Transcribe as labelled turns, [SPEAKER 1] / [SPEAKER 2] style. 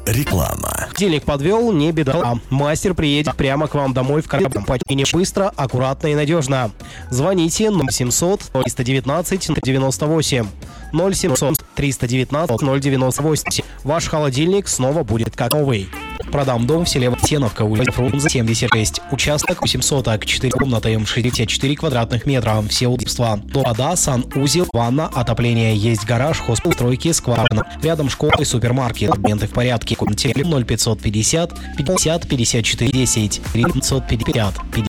[SPEAKER 1] Реклама.
[SPEAKER 2] Холодильник подвел, не беда. Мастер приедет прямо к вам домой в компании. Быстро, аккуратно и надежно. Звоните 0700 319 98 0700 319 098. Ваш холодильник снова будет как новый. Продам дом в селе Ватеновка, улица Фрунзе, 76. Участок 800, 4 комнаты, 64 квадратных метра. Все удобства. Вода, санузел, ванна, отопление. Есть гараж, хозстройки, скважина. Рядом школа и супермаркет. Документы в порядке. Телефон 0550 50 54 10. 550